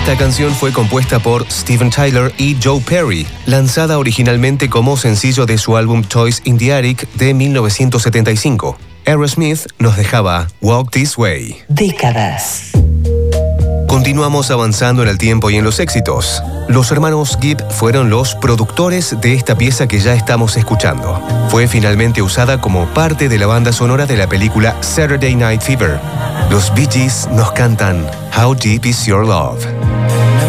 Esta canción fue compuesta por Steven Tyler y Joe Perry, lanzada originalmente como sencillo de su álbum Toys in the Attic de 1975. Aerosmith nos dejaba Walk This Way. Décadas. Continuamos avanzando en el tiempo y en los éxitos. Los hermanos Gibb fueron los productores de esta pieza que ya estamos escuchando. Fue finalmente usada como parte de la banda sonora de la película Saturday Night Fever. Los Bee Gees nos cantan How Deep Is Your Love.